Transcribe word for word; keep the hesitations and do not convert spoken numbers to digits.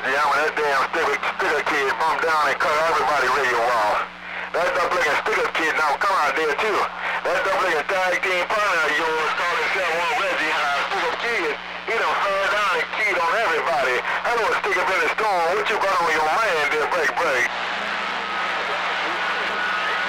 Reggie. I'm that damn sticker, sticker kid bumped down and cut everybody radio off. That double-looking sticker kid now come out there too. That double-looking tag team partner of yours called himself one Reggie, uh, sticker kid. He done fell down and keyed on everybody. I know a stick up in the storm. What you got on your mind?